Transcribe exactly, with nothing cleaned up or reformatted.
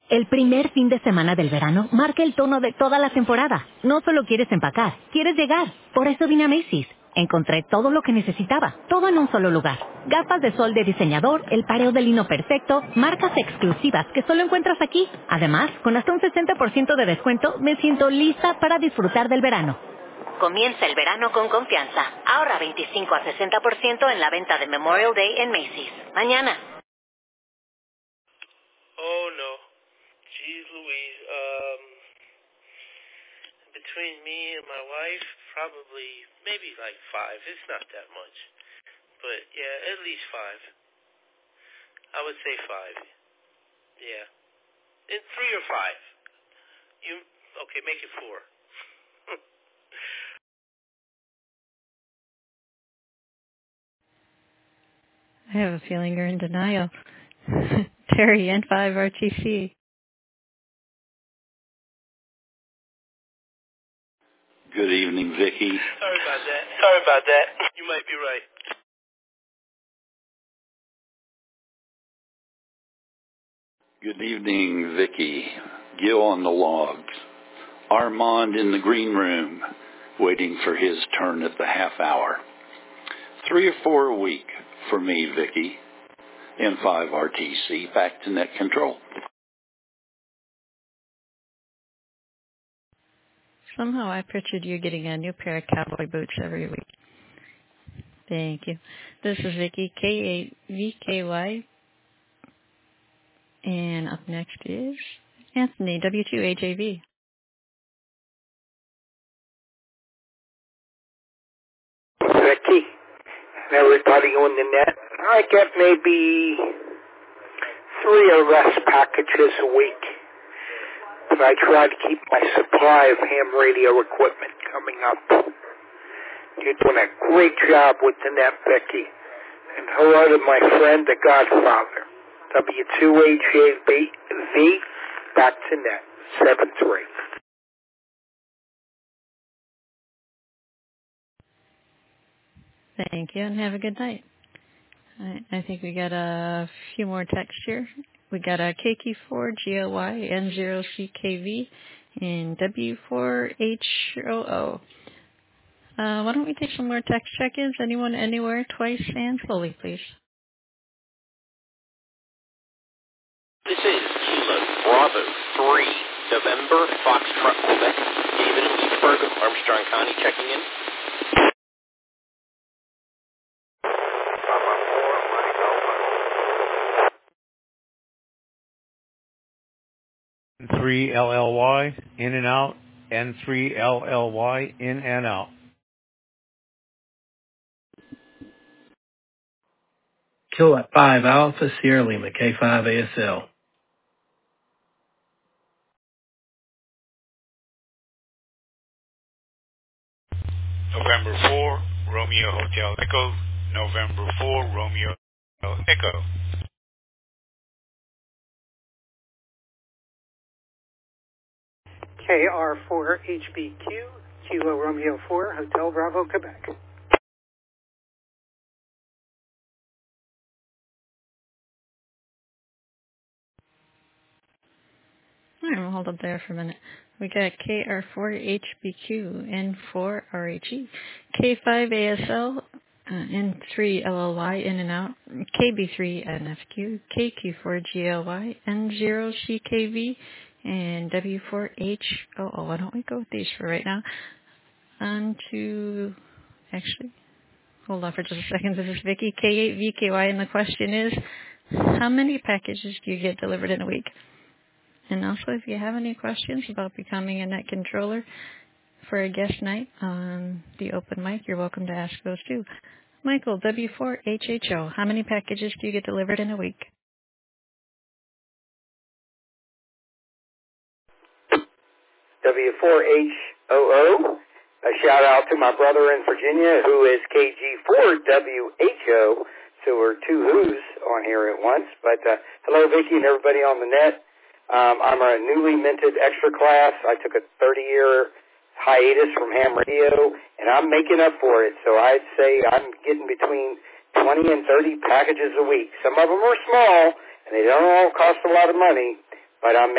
El primer fin de semana del verano marca el tono de toda la temporada. No solo quieres empacar, quieres llegar. Por eso vine a Macy's. Encontré todo lo que necesitaba, todo en un solo lugar. Gafas de sol de diseñador, el pareo de lino perfecto, marcas exclusivas que solo encuentras aquí. Además, con hasta un sesenta por ciento de descuento, me siento lista para disfrutar del verano. Comienza el verano con confianza. Ahorra veinticinco a sesenta por ciento en la venta de Memorial Day en Macy's. Mañana. Oh, no. Jeez Louise. Um, between me and my wife, probably, maybe like five. It's not that much. But, yeah, at least five. I would say five. Yeah. In three or five. You, okay, make it four. I have a feeling you're in denial. Terry, N five R T C. Good evening, Vicki. Sorry about that. Sorry about that. You might be right. Good evening, Vicki. Gil on the logs. Armand in the green room, waiting for his turn at the half hour. Three or four a week for me, Vicki. N five R T C, back to net control. Somehow I pictured you getting a new pair of cowboy boots every week. Thank you. This is Vicki, K A V K Y. And up next is Anthony, W two H A V. Vicki, and everybody on the net. I get maybe three or less packages a week. But I try to keep my supply of ham radio equipment coming up. You're doing a great job with the net, Vicki. And hello to my friend, the Godfather. W two H A V, back to net, seven three. Thank you, and have a good night. I, I think we got a few more texts here. We got a K Q four G L Y N zero C K V and W four H O O. Uh, why don't we take some more text check-ins? Anyone, anywhere, twice, and fully, please. This is Kilo Bravo three, November, Foxtrot, Quebec, David in Leesburg, Armstrong County checking in. N three L L Y, in and out, N three L L Y, in and out. Kilowatt five Alpha Sierra Lima, K five A S L. November four, Romeo Hotel Echo, November four, Romeo Hotel Echo. K R four H B Q, Kilo Romeo four, Hotel Bravo, Quebec. All right, we'll hold up there for a minute. We got K R four H B Q, N four R H E, K five A S L, uh, N three L L Y, in and out, K B three N F Q, K Q four G L Y, N zero C K V, and W four H O O. Why don't we go with these for right now? On to, actually, hold on for just a second. This is Vicki, K eight V K Y, and the question is, how many packages do you get delivered in a week? And also, if you have any questions about becoming a net controller for a guest night on the open mic, you're welcome to ask those too. Michael, W four H H O, how many packages do you get delivered in a week? W four H O O, a shout out to my brother in Virginia who is K G four W H O, so we're two who's on here at once. But uh, hello, Vicki, and everybody on the net. Um, I'm a newly minted extra class. I took a thirty-year hiatus from ham radio, and I'm making up for it. So I'd say I'm getting between twenty and thirty packages a week. Some of them are small, and they don't all cost a lot of money, but I'm